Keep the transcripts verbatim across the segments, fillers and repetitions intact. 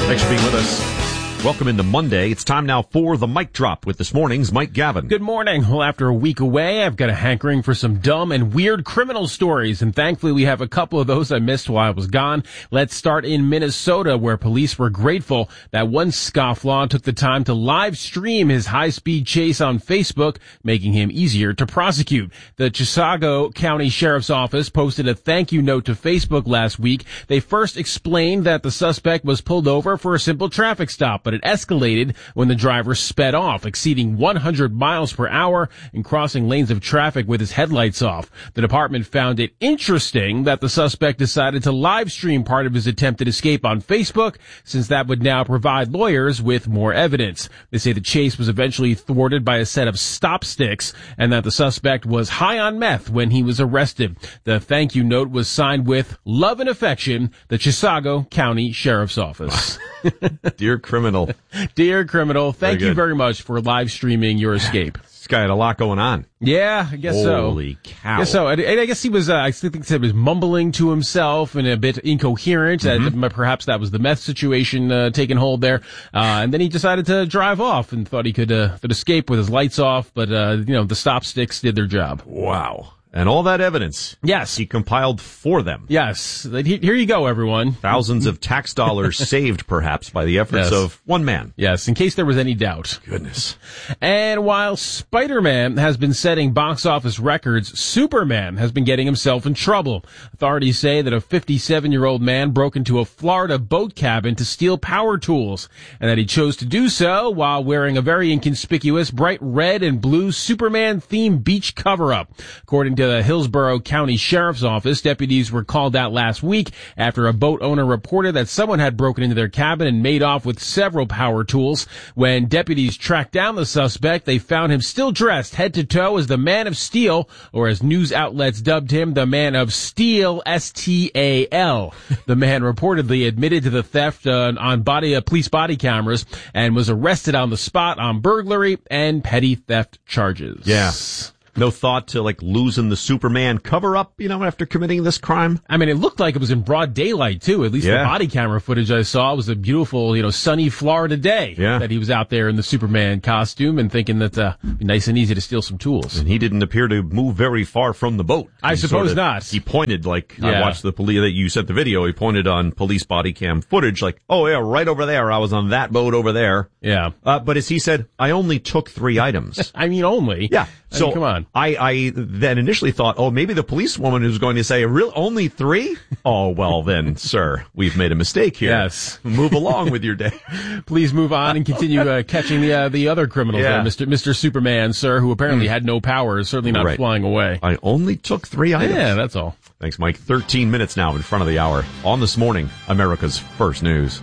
Thanks for being with us. Welcome into Monday. It's time now for the Mic Drop with this morning's Mike Gavin. Good morning. Well, after a week away, I've got a hankering for some dumb and weird criminal stories, and thankfully we have a couple of those I missed while I was gone. Let's start in Minnesota, where police were grateful that one scofflaw took the time to live stream his high-speed chase on Facebook, making him easier to prosecute. The Chisago County Sheriff's Office posted a thank you note to Facebook last week. They first explained that the suspect was pulled over for a simple traffic stop, but it escalated when the driver sped off, exceeding one hundred miles per hour and crossing lanes of traffic with his headlights off. The department found it interesting that the suspect decided to live stream part of his attempted escape on Facebook, since that would now provide lawyers with more evidence. They say the chase was eventually thwarted by a set of stop sticks and that the suspect was high on meth when he was arrested. The thank you note was signed with "Love and Affection, the Chisago County Sheriff's Office." Dear criminal. Dear criminal, thank Very you very much for live streaming your escape. This guy had a lot going on. Yeah, I guess so. Holy cow. Guess so. And I guess he was, uh, I think he was mumbling to himself and a bit incoherent. Mm-hmm. Uh, perhaps that was the meth situation uh, taking hold there. Uh, and then he decided to drive off and thought he could, uh, could escape with his lights off. But, uh, you know, the stop sticks did their job. Wow. And all that evidence. Yes. He compiled for them. Yes. Here you go, everyone. Thousands of tax dollars saved, perhaps, by the efforts yes. of one man. Yes, in case there was any doubt. Goodness. And while Spider-Man has been setting box office records, Superman has been getting himself in trouble. Authorities say that a fifty-seven-year-old man broke into a Florida boat cabin to steal power tools, and that he chose to do so while wearing a very inconspicuous bright red and blue Superman-themed beach cover-up. According to the Hillsborough County Sheriff's Office, deputies were called out last week after a boat owner reported that someone had broken into their cabin and made off with several power tools. When deputies tracked down the suspect, they found him still dressed head to toe as the Man of Steel, or as news outlets dubbed him, the Man of Steel, S T A L. The man reportedly admitted to the theft uh, on body uh, police body cameras and was arrested on the spot on burglary and petty theft charges. Yeah. No thought to, like, losing the Superman cover-up, you know, after committing this crime? I mean, it looked like it was in broad daylight, too. At least yeah. the body camera footage I saw was a beautiful, you know, sunny Florida day yeah. that he was out there in the Superman costume and thinking that uh, it'd be nice and easy to steal some tools. And he didn't appear to move very far from the boat. I he suppose sort of, not. He pointed, like, yeah. I watched the police, that you sent the video, he pointed on police body cam footage, like, oh, yeah, right over there. I was on that boat over there. Yeah. Uh, but as he said, I only took three items. I mean, only. Yeah. I so mean, come on. I, I then initially thought, oh, maybe the policewoman was going to say, real only three? Oh, well then, sir, we've made a mistake here. Yes. Move along with your day. Please move on and continue uh, catching the uh, the other criminals yeah. there, Mister Mister Superman, sir, who apparently mm. had no powers, certainly not right. flying away. I only took three items. Yeah, that's all. Thanks, Mike. thirteen minutes now in front of the hour. On This Morning, America's First News.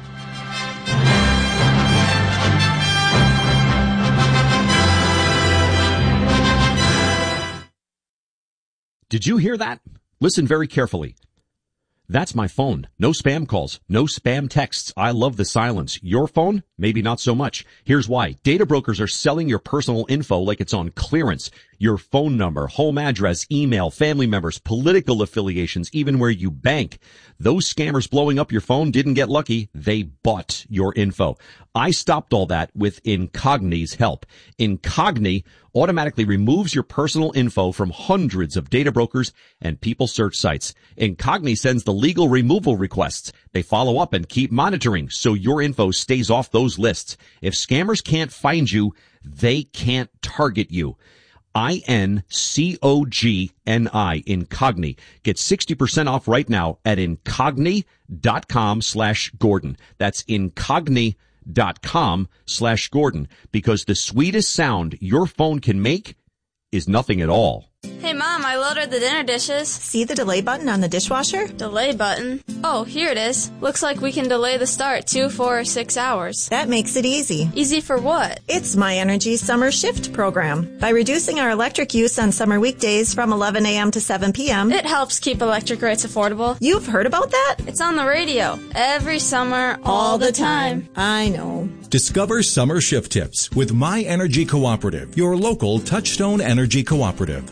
Did you hear that? Listen very carefully. That's my phone. No spam calls. No spam texts. I love the silence. Your phone? Maybe not so much. Here's why. Data brokers are selling your personal info like it's on clearance. Your phone number, home address, email, family members, political affiliations, even where you bank. Those scammers blowing up your phone didn't get lucky. They bought your info. I stopped all that with Incogni's help. Incogni automatically removes your personal info from hundreds of data brokers and people search sites. Incogni sends the legal removal requests. They follow up and keep monitoring so your info stays off those lists. If scammers can't find you, they can't target you. I N C O G N I, Incogni. Get sixty percent off right now at incogni.com slash Gordon. That's incogni.com slash Gordon. Because the sweetest sound your phone can make is nothing at all. Hey, Mom, I loaded the dinner dishes. See the delay button on the dishwasher? Delay button? Oh, here it is. Looks like we can delay the start two, four, or six hours. That makes it easy. Easy for what? It's My Energy Summer Shift program. By reducing our electric use on summer weekdays from eleven a.m. to seven p.m., it helps keep electric rates affordable. You've heard about that? It's on the radio. Every summer, all, all the the time. time. I know. Discover summer shift tips with My Energy Cooperative, your local Touchstone Energy Cooperative.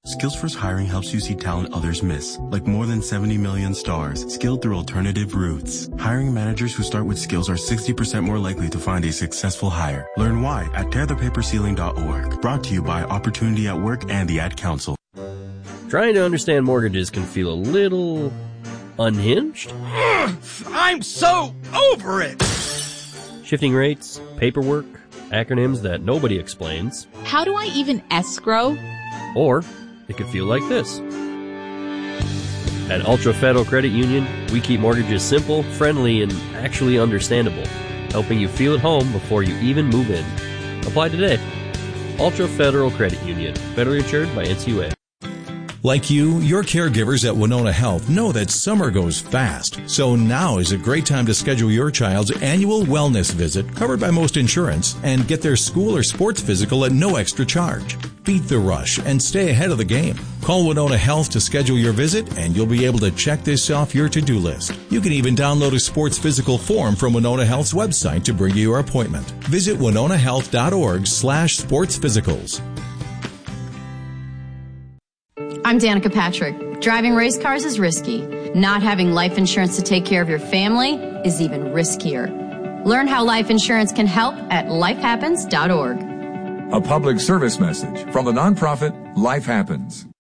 Skills First Hiring helps you see talent others miss, like more than seventy million stars, skilled through alternative routes. Hiring managers who start with skills are sixty percent more likely to find a successful hire. Learn why at tear the paper ceiling dot org. Brought to you by Opportunity at Work and the Ad Council. Trying to understand mortgages can feel a little unhinged. I'm so over it! Shifting rates, paperwork, acronyms that nobody explains. How do I even escrow? Or it could feel like this. At Ultra Federal Credit Union, we keep mortgages simple, friendly, and actually understandable, helping you feel at home before you even move in. Apply today. Ultra Federal Credit Union, federally insured by N C U A. Like you, your caregivers at Winona Health know that summer goes fast. So now is a great time to schedule your child's annual wellness visit, covered by most insurance, and get their school or sports physical at no extra charge. Beat the rush and stay ahead of the game. Call Winona Health to schedule your visit, and you'll be able to check this off your to-do list. You can even download a sports physical form from Winona Health's website to bring you your appointment. Visit winona health dot org slash sports physicals. I'm Danica Patrick. Driving race cars is risky. Not having life insurance to take care of your family is even riskier. Learn how life insurance can help at life happens dot org. A public service message from the nonprofit Life Happens.